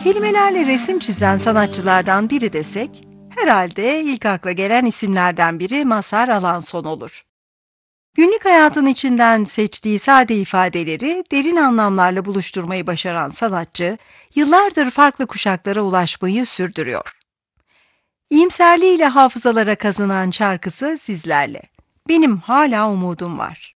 Kelimelerle resim çizen sanatçılardan biri desek, herhalde ilk akla gelen isimlerden biri Mazhar Alanson olur. Günlük hayatın içinden seçtiği sade ifadeleri derin anlamlarla buluşturmayı başaran sanatçı, yıllardır farklı kuşaklara ulaşmayı sürdürüyor. İyimserliğiyle hafızalara kazınan şarkısı sizlerle. Benim hala umudum var.